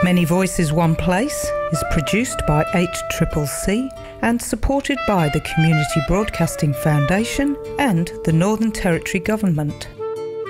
Many Voices One Place is produced by HCCC and supported by the Community Broadcasting Foundation and the Northern Territory Government.